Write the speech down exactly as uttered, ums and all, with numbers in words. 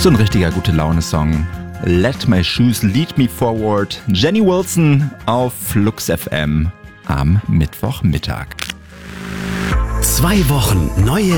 So ein richtiger Gute-Laune-Song. Let My Shoes Lead Me Forward. Jenny Wilson auf Flux F M am Mittwochmittag. Zwei Wochen neue